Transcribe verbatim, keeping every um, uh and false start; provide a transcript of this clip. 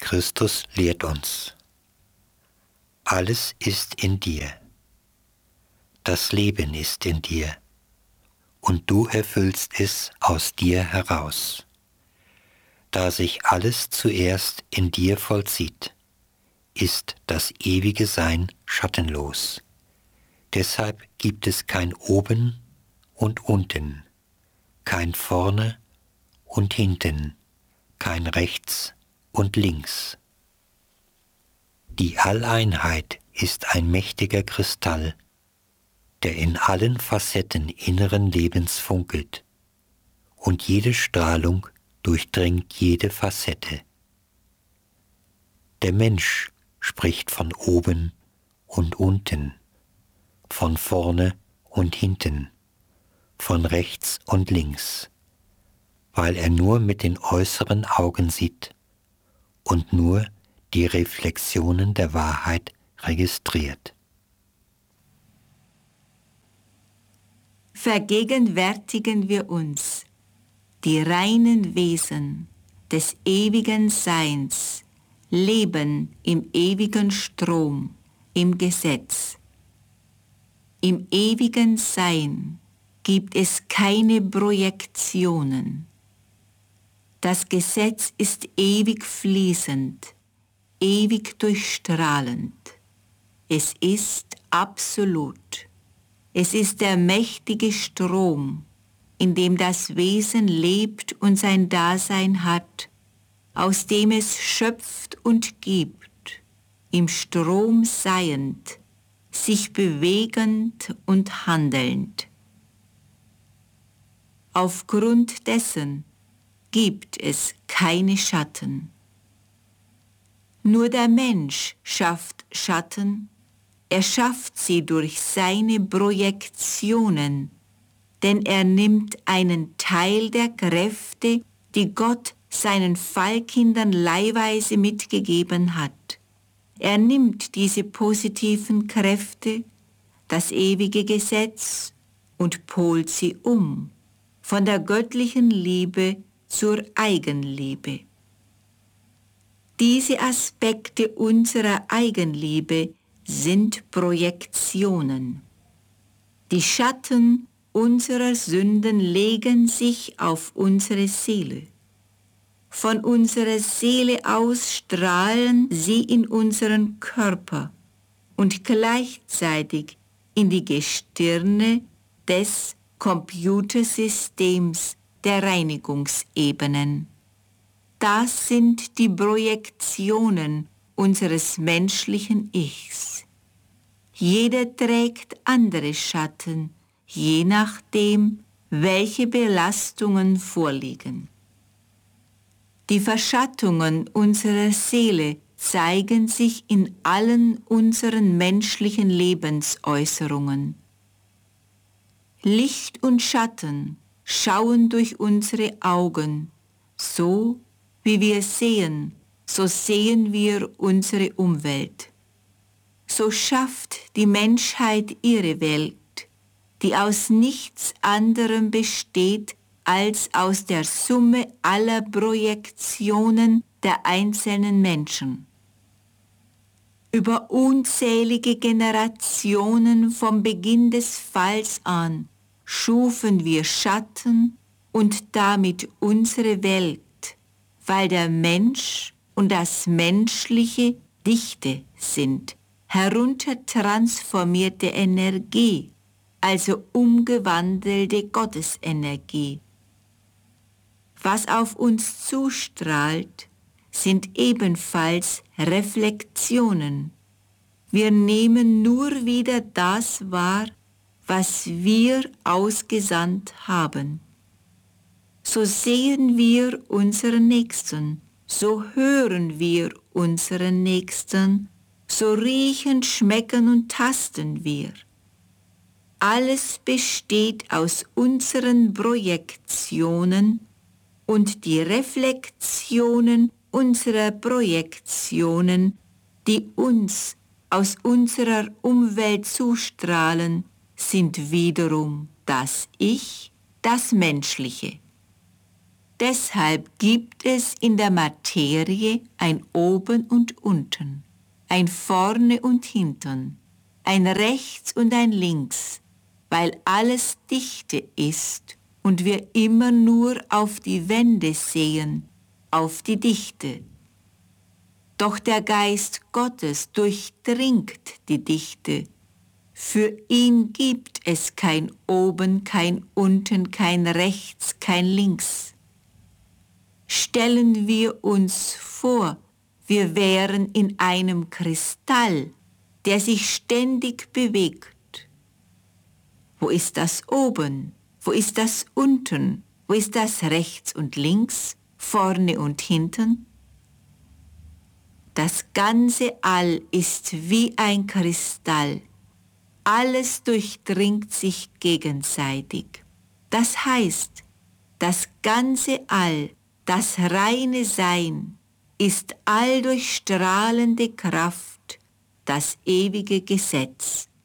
Christus lehrt uns: Alles ist in dir. Das Leben ist in dir, und du erfüllst es aus dir heraus. Da sich alles zuerst in dir vollzieht, ist das ewige Sein schattenlos. Deshalb gibt es kein Oben und Unten, kein Vorne und Hinten, kein Rechts und Links. Die Alleinheit ist ein mächtiger Kristall, der in allen Facetten inneren Lebens funkelt, und jede Strahlung durchdringt jede Facette. Der Mensch spricht von oben und unten, von vorne und hinten, von rechts und links, weil er nur mit den äußeren Augen sieht und nur die Reflexionen der Wahrheit registriert. Vergegenwärtigen wir uns die reinen Wesen des ewigen Seins, leben im ewigen Strom, im Gesetz. Im ewigen Sein gibt es keine Projektionen. Das Gesetz ist ewig fließend, ewig durchstrahlend. Es ist absolut. Es ist der mächtige Strom, in dem das Wesen lebt und sein Dasein hat, aus dem es schöpft und gibt, im Strom seiend, sich bewegend und handelnd. Aufgrund dessen gibt es keine Schatten. Nur der Mensch schafft Schatten, er schafft sie durch seine Projektionen, denn er nimmt einen Teil der Kräfte, die Gott seinen Fallkindern leihweise mitgegeben hat. Er nimmt diese positiven Kräfte, das ewige Gesetz, und polt sie um, von der göttlichen Liebe zur Eigenliebe. Diese Aspekte unserer Eigenliebe sind Projektionen. Die Schatten unserer Sünden legen sich auf unsere Seele. Von unserer Seele aus strahlen sie in unseren Körper und gleichzeitig in die Gestirne des Computersystems der Reinigungsebenen. Das sind die Projektionen unseres menschlichen Ichs. Jeder trägt andere Schatten, je nachdem, welche Belastungen vorliegen. Die Verschattungen unserer Seele zeigen sich in allen unseren menschlichen Lebensäußerungen. Licht und Schatten schauen durch unsere Augen, so wie wir sehen, so sehen wir unsere Umwelt. So schafft die Menschheit ihre Welt, die aus nichts anderem besteht als aus der Summe aller Projektionen der einzelnen Menschen. Über unzählige Generationen vom Beginn des Falls an schufen wir Schatten und damit unsere Welt, weil der Mensch und das Menschliche Dichte sind, heruntertransformierte Energie, also umgewandelte Gottesenergie. Was auf uns zustrahlt, sind ebenfalls Reflexionen. Wir nehmen nur wieder das wahr, was wir ausgesandt haben. So sehen wir unseren Nächsten, so hören wir unseren Nächsten, so riechen, schmecken und tasten wir. Alles besteht aus unseren Projektionen und die Reflexionen unserer Projektionen, die uns aus unserer Umwelt zustrahlen, sind wiederum das Ich, das Menschliche. Deshalb gibt es in der Materie ein Oben und Unten, ein Vorne und Hinten, ein Rechts und ein Links, weil alles Dichte ist und wir immer nur auf die Wände sehen, auf die Dichte. Doch der Geist Gottes durchdringt die Dichte. Für ihn gibt es kein Oben, kein Unten, kein Rechts, kein Links. Stellen wir uns vor, wir wären in einem Kristall, der sich ständig bewegt. Wo ist das Oben? Wo ist das Unten? Wo ist das Rechts und Links, vorne und hinten? Das ganze All ist wie ein Kristall. Alles durchdringt sich gegenseitig. Das heißt, das ganze All, das reine Sein, ist alldurchstrahlende Kraft, das ewige Gesetz.